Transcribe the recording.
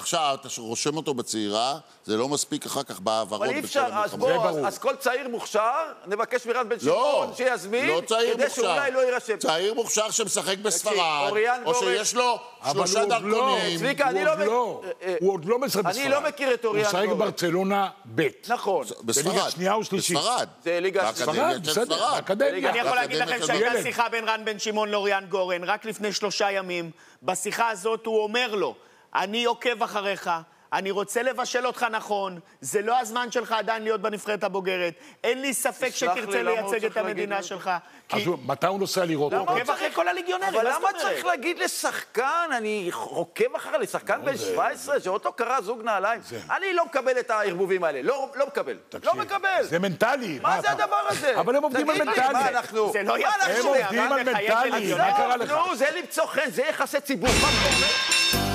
עכשיו, אתה רושם אותו בצעירה, זה לא מספיק אחר כך בעברות. אבל אי אפשר, אז כל צעיר מוכשר, נבקש מרן בן שמעון שיזמין, כדי שאולי לא יירשם. צעיר מוכשר שמשחק בספרד, או שיש לו 3 דרכונים. צביקה, הוא עוד לא משחק בספרד. אני לא מכיר את אוריאן גורן. הוא משחק ברצלונה ב'. נכון. בליגה שנייה או שלישית. בספרד. זה ליגה ספרד, בסדר, באקדמיה. אני יכול להגיד לכם שהייתה שיחה בין רן בן שמעון לאוריאן גורן, רק לפני 3 ימים. בשיחה הזאת הוא אומר לו, אני עוקב אחריך, אני רוצה לבשל אותך נכון, זה לא הזמן שלך עדיין להיות בנבחרת הבוגרת, אין לי ספק שתרצה לייצג את המדינה שלך. אז מתי הוא נוסע לראות? הוא עוקב אחרי כל הליגיונרים, אבל למה צריך להגיד לשחקן, אני עוקב אחרי, לשחקן בן 17, שאותו קרא זוג נעליים? אני לא מקבל את הערבובים האלה, לא מקבל. לא מקבל. זה מנטלי. מה זה הדבר הזה? אבל הם עובדים על מנטלי. זה לא יפה. הם עובדים על מנטלי, מה קרה לך? זה למצוא חן, זה יחסי ציבור. מה אתה אומר?